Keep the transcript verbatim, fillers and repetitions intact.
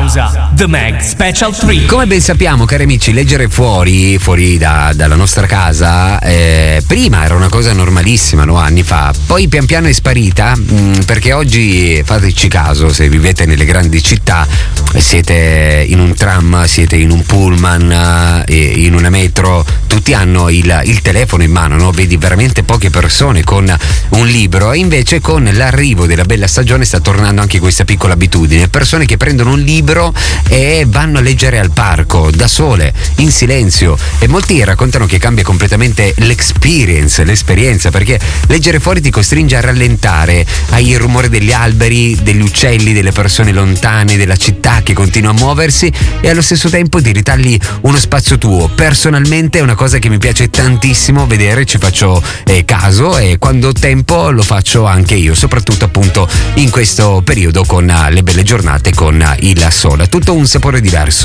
pausa. The Mag Special tre. Come ben sappiamo, cari amici, leggere fuori, fuori da, dalla nostra casa, eh, prima era una cosa normalissima, no? Anni fa. Poi pian piano è sparita, mh, perché oggi, fateci caso, se vivete nelle grandi città, siete in un tram, siete in un pullman, eh, in una metro, tutti hanno il, il telefono in mano, no? Vedi veramente poche persone con un libro, e invece con l'arrivo della bella stagione sta tornando anche questa piccola abitudine. Persone che prendono un libro e vanno a leggere al parco da sole, in silenzio, e molti raccontano che cambia completamente l'experience, l'esperienza, perché leggere fuori ti costringe a rallentare, hai il rumore degli alberi, degli uccelli, delle persone lontane, della città che continua a muoversi, e allo stesso tempo ti ritagli uno spazio tuo. Personalmente è una cosa che mi piace tantissimo vedere, ci faccio eh, caso, e quando ho tempo lo faccio anche io, soprattutto appunto in questo periodo con uh, le belle giornate, con uh, il sole, tutto un sapore diverso.